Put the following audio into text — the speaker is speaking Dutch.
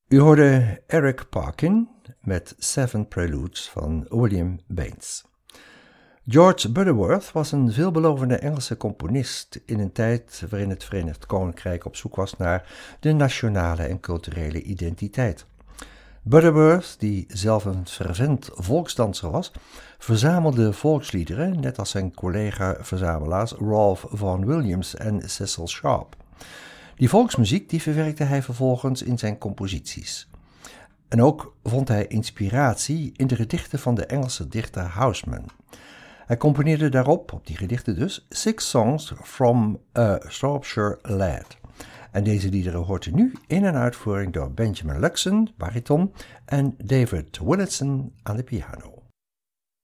U hoorde Eric Parkin met Seven Preludes van William Baines. George Butterworth was een veelbelovende Engelse componist in een tijd waarin het Verenigd Koninkrijk op zoek was naar de nationale en culturele identiteit. Butterworth, die zelf een fervent volksdanser was, verzamelde volksliederen, net als zijn collega-verzamelaars Ralph Vaughan Williams en Cecil Sharp. Die volksmuziek die verwerkte hij vervolgens in zijn composities. En ook vond hij inspiratie in de gedichten van de Engelse dichter Housman. Hij componeerde daarop, op die gedichten dus, 6 songs from a Shropshire lad. En deze liederen hoort u nu in een uitvoering door Benjamin Luxon, bariton, en David Willitson aan de piano.